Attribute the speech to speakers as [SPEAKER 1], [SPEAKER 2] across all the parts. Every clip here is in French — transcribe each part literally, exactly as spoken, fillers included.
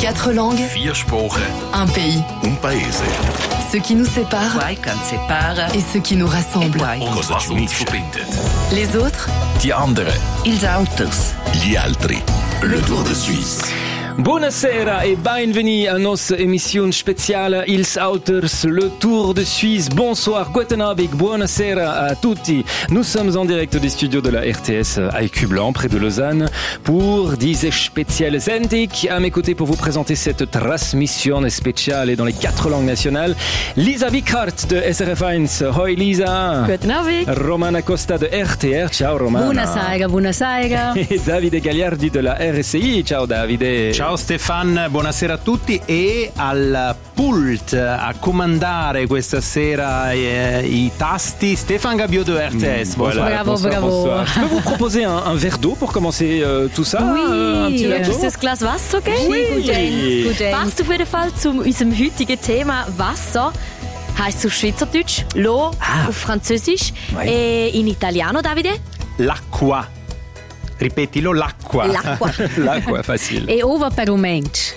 [SPEAKER 1] Quatre langues.
[SPEAKER 2] Vier Sprachen.
[SPEAKER 1] Un pays.
[SPEAKER 2] Un paese.
[SPEAKER 1] Ce qui nous sépare.
[SPEAKER 3] Quai can separa.
[SPEAKER 1] Et ce qui nous rassemble.
[SPEAKER 2] Und was uns verbindet.
[SPEAKER 1] Les autres.
[SPEAKER 2] Die anderen.
[SPEAKER 3] Ils autos.
[SPEAKER 2] Gli altri. Le Tour de Suisse.
[SPEAKER 4] Buonasera e benvenuti a nostra emissione speciale Ils Auters, le Tour de Suisse. Bonsoir, guten Abend, buonasera à tutti. Nous sommes en direct des studios de la R T S à Écu-Blanc, près de Lausanne, pour diese spezielle Sendung. À mes côtés pour vous présenter cette transmission spéciale dans les quatre langues nationales, Lisa Wickhardt de S R F eins. Hoi Lisa.
[SPEAKER 5] Guten Abend.
[SPEAKER 4] Romana Costa de R T R. Ciao Romana.
[SPEAKER 5] Buonasera, buonasera.
[SPEAKER 4] E Davide Gagliardi de la R S I. Ciao Davide.
[SPEAKER 6] Ciao Stefan, buonasera a tutti. E al pult a comandare questa sera eh, i tasti Stéphane Gabiot de R T S.
[SPEAKER 4] Mmh, voilà.
[SPEAKER 5] Bravo,
[SPEAKER 4] bonsoir,
[SPEAKER 5] bravo.
[SPEAKER 4] Bonsoir. Je peux vous proposer un, un verre d'eau pour commencer euh, tout ça?
[SPEAKER 5] Oui,
[SPEAKER 4] euh, un petit verre d'eau?
[SPEAKER 5] ist das Glas Wasser, okay?
[SPEAKER 4] Oui.
[SPEAKER 5] Gut, gut.
[SPEAKER 7] Passt auf jeden Fall zu unserem heutigen Thema Wasser. Heißt auf Schweizerdeutsch, L'eau,
[SPEAKER 4] Ah.
[SPEAKER 7] auf Französisch,
[SPEAKER 4] Oui.
[SPEAKER 7] e in Italiano, Davide?
[SPEAKER 6] L'acqua. Ripetilo, l'acqua.
[SPEAKER 7] L'acqua.
[SPEAKER 4] L'acqua, facile.
[SPEAKER 5] E ova per un mensch.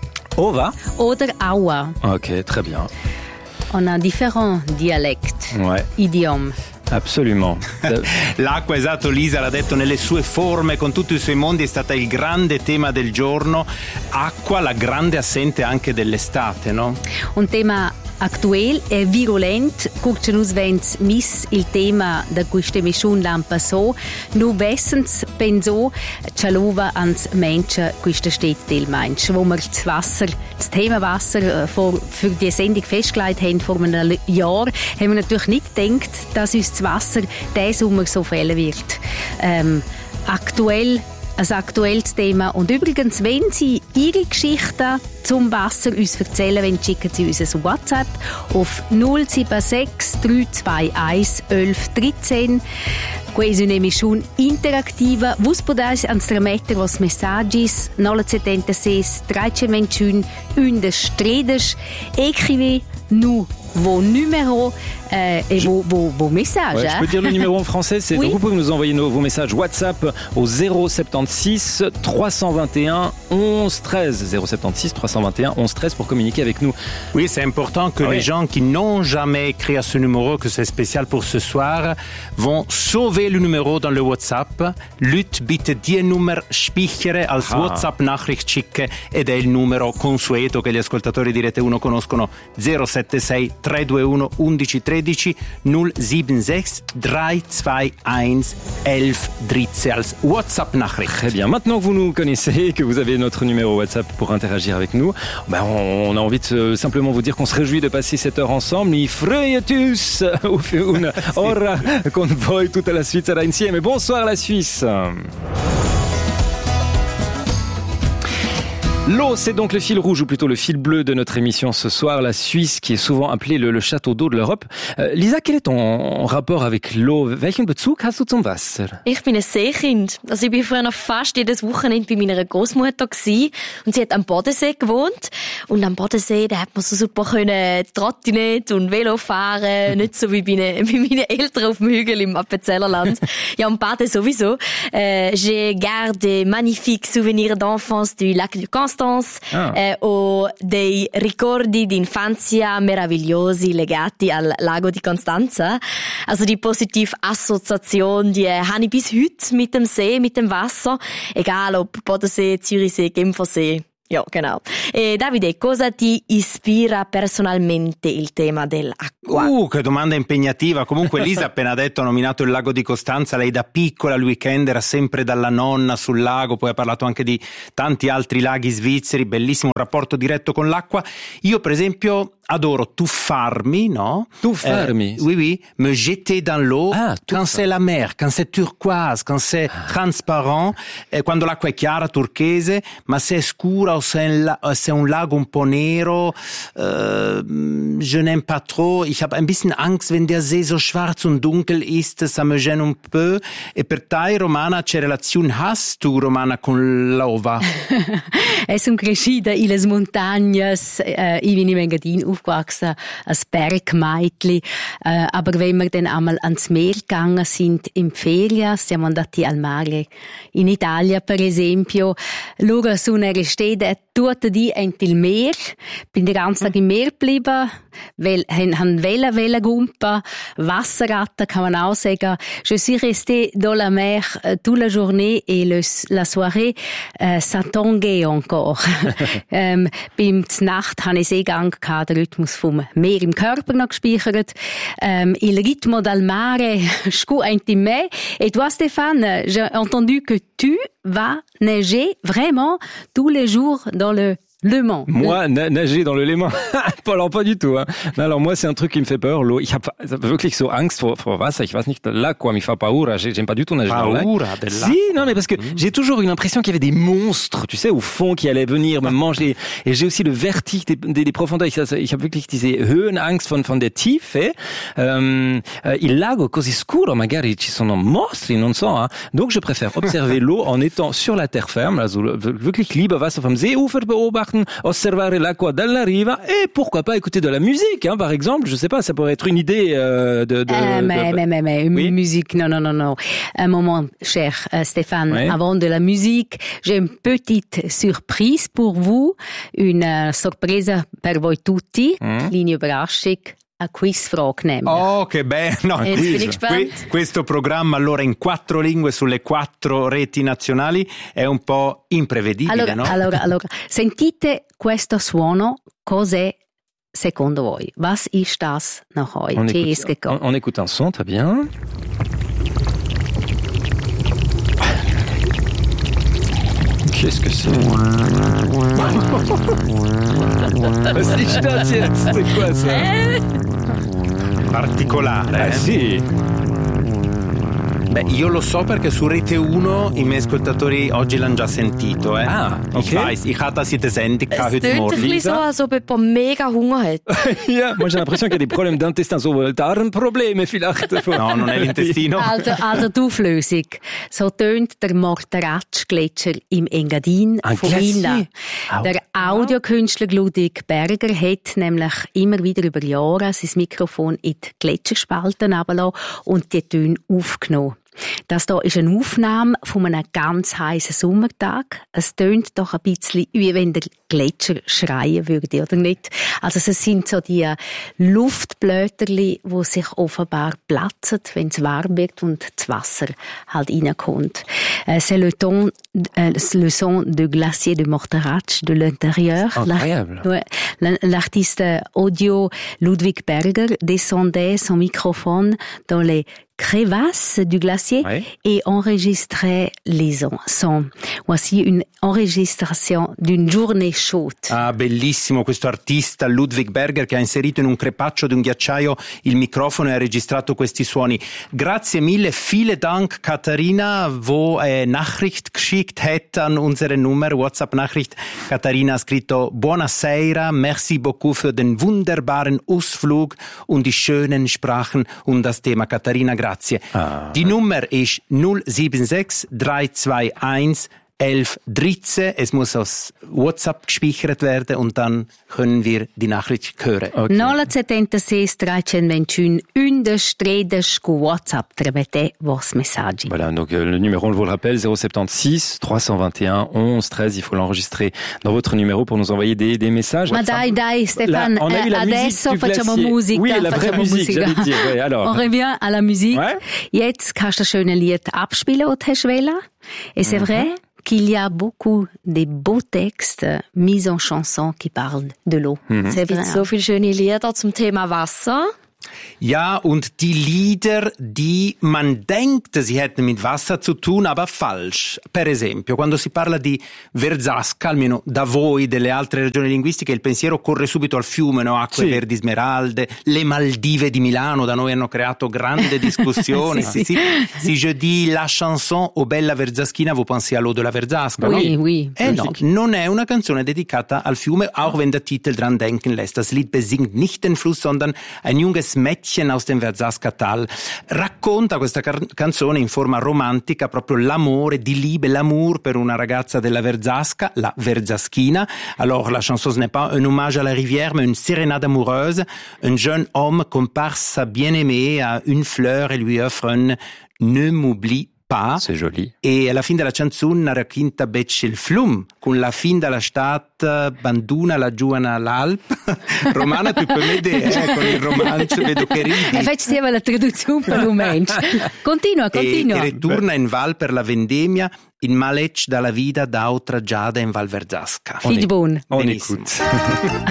[SPEAKER 4] Ova?
[SPEAKER 5] Oder aua.
[SPEAKER 4] Ok, très bien.
[SPEAKER 5] On a différents dialectes,
[SPEAKER 4] Ouais,
[SPEAKER 5] idiomes.
[SPEAKER 4] absolument. Euh,
[SPEAKER 6] L'acqua, esatto, Lisa l'ha detto nelle sue forme, con tutti i suoi mondi, è stata il grande tema del giorno. Acqua, la grande assente anche dell'estate, no?
[SPEAKER 5] Un tema actuel e virulent, curce nus vens mis il tema da questa emissione l'anno passato, nu vessens penso cialova ans Menschen questa steht del Mensch, wo wir das Wasser, das Thema Wasser vor, für die Sendung festgelegt haben vor einem Jahr, haben wir natürlich nicht gedacht, dass uns das Wasser diesen Sommer so fehlen wird. Ähm, aktuell ein aktuelles Thema. Und übrigens, wenn Sie Ihre Geschichten zum Wasser uns erzählen wollen, schicken Sie uns ein WhatsApp auf null sieben sechs drei zwei eins eins eins dreizehn. Questa è un'emissione interattiva. Vos podais ans trametter vos messaggis null sette sei tre due uno uno stredes. Écrivez nous vos numéros euh, et
[SPEAKER 4] Je...
[SPEAKER 5] vos, vos, vos messages.
[SPEAKER 4] Ouais,
[SPEAKER 5] hein?
[SPEAKER 4] je peux dire le numéro en français, c'est
[SPEAKER 5] Oui.
[SPEAKER 4] donc vous pouvez nous envoyer nos, vos messages WhatsApp au zéro soixante-seize trois cent vingt et un onze treize. zéro soixante-seize trois cent vingt et un onze treize pour communiquer avec nous.
[SPEAKER 6] Oui, c'est important que
[SPEAKER 4] Ah
[SPEAKER 6] les
[SPEAKER 4] oui.
[SPEAKER 6] gens qui n'ont jamais écrit à ce numéro, que c'est spécial pour ce soir, vont sauver le numéro dans le WhatsApp. Lut bitte die Nummer spichere als
[SPEAKER 4] Ah.
[SPEAKER 6] WhatsApp-Nachricht schicke ed è il numero consueto che gli ascoltatori di Rete uno conoscono: zero sette sei tre due uno uno uno uno tre null sieben sechs drei zwei eins elf dreizehn als WhatsApp-Nachricht.
[SPEAKER 4] Très bien. Maintenant que vous nous connaissez, que vous avez notre numéro WhatsApp pour interagir avec nous, ben on, on a envie de euh, simplement vous dire qu'on se réjouit de passer cette heure ensemble. I freietus auf una ora con voi tutta la Svizzera insieme. Bonsoir la Suisse. L'eau, c'est donc le fil rouge, ou plutôt le fil bleu de notre émission ce soir. La Suisse, qui est souvent appelée le, le château d'eau de l'Europe. Euh, Lisa, quel est ton rapport avec l'eau? Welchen Bezug hast du zum Wasser?
[SPEAKER 7] Ich bin ein Seekind. Also ich bin früher noch fast jedes Wochenende bei meiner Großmutter gsi und sie hat am Bodensee gewohnt. Und am Bodensee, da hat man so super können Trottinett und Velo fahren, nicht so wie bei, ne, bei meinen Eltern auf dem Hügel im Appenzellerland. Ja, und baden sowieso. Euh, j'ai gardé magnifiques souvenirs d'enfance du lac du Constance.
[SPEAKER 4] Ah.
[SPEAKER 7] Eh, o dei ricordi di infanzia meravigliosi legati al lago di Constanza. Also die positive Assoziation, die äh, habe ich bis heute mit dem See, mit dem Wasser. Egal ob Bodensee, Zürichsee, Genfersee. Ja, genau. E Davide, cosa ti ispira personalmente il tema dell'acqua?
[SPEAKER 6] Uh, che domanda impegnativa. Comunque Lisa ha appena detto, ha nominato il lago di Costanza. Lei da piccola al weekend era sempre dalla nonna sul lago, poi ha parlato anche di tanti altri laghi svizzeri, bellissimo rapporto diretto con l'acqua. Io per esempio adoro tuffarmi, no?
[SPEAKER 4] Tuffarmi?
[SPEAKER 6] Eh, oui, oui, me jeter dans l'eau
[SPEAKER 4] Ah,
[SPEAKER 6] quand c'est la mer, quand c'est turquoise, quand c'est transparent, eh, quando l'acqua è chiara, turchese, ma se è scura o se è un, la- se è un lago un po' nero, äh, je n'aime pas trop. Ich habe ein bisschen Angst, wenn der See so schwarz und dunkel ist, ça me gêne un peu. E per te, Romana, che relazione hast tu, Romana, con l'ova?
[SPEAKER 5] Es un crescida in les montagnes. Äh, ich bin im Engadin aufgewachsen, als Bergmeitli. Äh, aber wenn wir dann einmal ans Meer gegangen sind, in Ferien, siamo andati al mare in Italia, per esempio, loro su una stede Tut die entil Meer. Bin den ganzen Tag im Meer geblieben. Weil, han Wellen, Wellen gumpa. Wasserratten kann man auch sagen. Je suis restée dans la mer euh, toute la journée et le, la soirée, euh, ça tanguait encore. ähm, beim Nacht hatte ich Seegang gehabt, der Rhythmus vom Meer im Körper noch gespeichert. Ähm, il rythme dal mare, scu intime. Et toi, Stéphane, j'ai entendu que tu vas neiger vraiment tous les jours dans le Le Mans.
[SPEAKER 4] Moi, na- nager dans le Léman? Alors, pas du tout, hein. Alors, moi, c'est un truc qui me fait peur, l'eau. Ich habe wirklich so Angst vor, vor Wasser. Ich weiß nicht, là, quoi, mi fa paura. J'aime pas du tout nager dans le lac.
[SPEAKER 6] Paura del lac.
[SPEAKER 4] Si, non, mais parce que j'ai toujours eu l'impression qu'il y avait des monstres, tu sais, au fond, qui allaient venir me manger. Et j'ai aussi le vertige des, des, des profondeurs. Ich, also, ich habe wirklich diese Höhenangst von, von der Tiefe. Ähm, il lago così scuro, magari ci sono mostri, non so, hein. Donc, je préfère observer l'eau en étant sur la terre ferme, also wirklich lieber Wasser vom Seeufer beobachten, osservare l'acqua dalla riva et pourquoi pas écouter de la musique, hein, par exemple. Je sais pas, ça pourrait être une idée euh, de... de,
[SPEAKER 5] Euh, mais,
[SPEAKER 4] de...
[SPEAKER 5] mais, mais, mais,
[SPEAKER 4] Oui.
[SPEAKER 5] musique, non, non, non, non. Un moment, cher euh, Stéphane,
[SPEAKER 4] Oui.
[SPEAKER 5] avant de la musique, j'ai une petite surprise pour vous, une uh, sorpresa per voi tutti,
[SPEAKER 4] Mm.
[SPEAKER 5] kleine Überraschung, eine Quizfrage nämlich.
[SPEAKER 6] Oh, che bello!
[SPEAKER 7] Jetzt bin ich
[SPEAKER 6] Que-
[SPEAKER 7] gespannt.
[SPEAKER 6] questo programma allora in quattro lingue sulle quattro reti nazionali è un po' imprevedibile,
[SPEAKER 5] Allora,
[SPEAKER 6] no?
[SPEAKER 5] allora, allora, sentite questo suono, cos'è secondo voi? Was ist das nach euch?
[SPEAKER 4] On
[SPEAKER 5] Che
[SPEAKER 4] écoute,
[SPEAKER 5] ist gekommen?
[SPEAKER 4] on, on écoute un son, très bien. Qu'est-ce que c'est? Was ist das jetzt? C'est quoi ça?
[SPEAKER 6] Particolare,
[SPEAKER 4] Ah
[SPEAKER 6] eh?
[SPEAKER 4] si.
[SPEAKER 6] Beh, io lo so perché su Rete uno i miei ascoltatori oggi l'hanno già sentito, eh.
[SPEAKER 4] Ah,
[SPEAKER 6] Ich
[SPEAKER 4] okay.
[SPEAKER 6] weiß, ich hatte das in der Sendung
[SPEAKER 7] Es
[SPEAKER 6] heute
[SPEAKER 7] tönt ein
[SPEAKER 6] Morgen.
[SPEAKER 7] bisschen so, als ob jemand mega Hunger hat.
[SPEAKER 4] Ja, moi j'ai l'impression qu'il y a des problèmes d'intestin, so Darmprobleme vielleicht.
[SPEAKER 6] No, non è l'intestino.
[SPEAKER 5] Also, also die Auflösung. So tönt der Morteratsch-Gletscher im Engadin
[SPEAKER 4] Ein
[SPEAKER 5] von
[SPEAKER 4] Glacier?
[SPEAKER 5] Vinda.
[SPEAKER 4] Ah,
[SPEAKER 5] Der Audiokünstler Ludwig Berger hat nämlich immer wieder über Jahre sein Mikrofon in die Gletscherspalten runtergelassen und die Töne aufgenommen. Das hier ist eine Aufnahme von einem ganz heißen Sommertag. Es tönt doch ein bisschen, wie wenn der Gletscher schreien würde, oder nicht? Also es sind so die Luftblätterli, die sich offenbar platzen, wenn es warm wird und das Wasser halt reinkommt. Euh, C'est le, ton, euh, le son de glacier de Morteratsch de l'intérieur.
[SPEAKER 4] Incroyable.
[SPEAKER 5] Ouais. L'artiste audio Ludwig Berger descendait son microphone dans les crevasses du glacier
[SPEAKER 4] Ouais.
[SPEAKER 5] et enregistrait les sons. Voici une enregistration d'une journée chaude.
[SPEAKER 6] Ah, bellissimo questo artista Ludwig Berger che ha inserito in un crepaccio di un ghiacciaio il microfono e ha registrato questi suoni. Grazie mille, vielen Dank Katharina, wo eine Nachricht geschickt hat an unsere Nummer, WhatsApp-Nachricht. Katharina ha scritto Buonasera, merci beaucoup für den wunderbaren Ausflug und die schönen Sprachen und das Thema. Katharina, grazie.
[SPEAKER 4] Ah.
[SPEAKER 6] Die Nummer ist null sieben sechs drei zwei eins elf dreizehn. Es muss aus WhatsApp gespeichert werden und dann können wir die Nachricht hören.
[SPEAKER 4] Okay.
[SPEAKER 5] nolla settantasei trecentosventuno undici WhatsApp tramite vos messaggi.
[SPEAKER 4] Voilà, donc euh, le numéro, on le rappelle, zéro soixante-seize trois cent vingt et un onze treize. Il faut l'enregistrer dans votre numéro pour nous envoyer des, des messages.
[SPEAKER 5] Ma dai, dai, Stéphane,
[SPEAKER 4] Là, on a eu
[SPEAKER 5] eh,
[SPEAKER 4] la musique
[SPEAKER 5] adesso
[SPEAKER 4] du
[SPEAKER 5] facciamo
[SPEAKER 4] glacier.
[SPEAKER 5] musica.
[SPEAKER 4] Oui, la vraie
[SPEAKER 5] facciamo
[SPEAKER 4] musique,
[SPEAKER 5] musica.
[SPEAKER 4] j'allais dire. Ouais, alors.
[SPEAKER 5] On revient à la musique.
[SPEAKER 4] Ouais.
[SPEAKER 5] Jetzt kannst du das schöne Lied abspielen, das du hast wollen. Et c'est vrai qu'il y a beaucoup de beaux textes mis en chanson qui parlent de l'eau. C'est
[SPEAKER 7] Es gibt
[SPEAKER 5] vrai.
[SPEAKER 7] so viele schöne Lieder zum Thema Wasser.
[SPEAKER 6] Ja, und die Lieder, die man denkt, sie hätten mit Wasser zu tun, aber falsch. Per esempio, quando si parla di Verzasca, almeno da voi delle altre regioni linguistiche, il pensiero corre subito al fiume, no? Acque
[SPEAKER 4] Sì.
[SPEAKER 6] verdi smeralde, le Maldive di Milano, da noi hanno creato grande discussione.
[SPEAKER 5] Sì,
[SPEAKER 6] sì, sì. Si je dis la chanson O Bella Verzaschina, vous pensez à l'eau de la Verzasca, no?
[SPEAKER 5] Oui, oui.
[SPEAKER 6] Eh no, non è una canzone dedicata al fiume, auch wenn der Titel dran denken lässt. Das Lied besingt nicht den Fluss, sondern ein junges Mädchen aus dem Verzasca-Tal. Racconta questa car- canzone in forma romantica proprio l'amore di Liebe, l'amour per una ragazza della Verzasca, la Verzaschina. Alors la chanson ce n'est pas un hommage à la rivière, mais une sérénade amoureuse. Un jeune homme compare sa bien-aimée à une fleur et lui offre un « Ne m'oublie pa.
[SPEAKER 4] C'est joli.
[SPEAKER 6] E alla fine della canzone racconta becce il flum, con la fine della stat banduna la giovane all'Alp. Romana, tu puoi vedere, eh, con il romanzo, vedo che ridi.
[SPEAKER 5] E faccio la traduzione per un mensch. Continua, continua.
[SPEAKER 6] E, e ritorna in Val per la vendemmia, in malec dalla vita d'autra giada in Val Verzasca.
[SPEAKER 5] Figli buon.
[SPEAKER 4] On
[SPEAKER 6] Benissimo.
[SPEAKER 4] écoute.